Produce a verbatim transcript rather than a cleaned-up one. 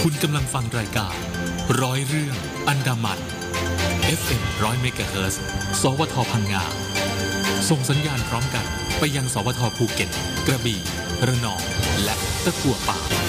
คุณกำลังฟังรายการร้อยเรื่องอันดามัน เอฟ เอ็ม ร้อยเมกะเฮิรตซ์ สวทพังงาส่งสัญญาณพร้อมกันไปยังสวทภูเก็ตกระบี่ระนองและตะกั่วป่า